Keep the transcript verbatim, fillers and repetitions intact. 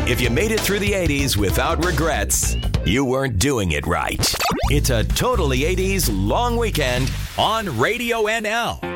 If you made it through the eighties without regrets, you weren't doing it right. It's a totally eighties long weekend on Radio N L.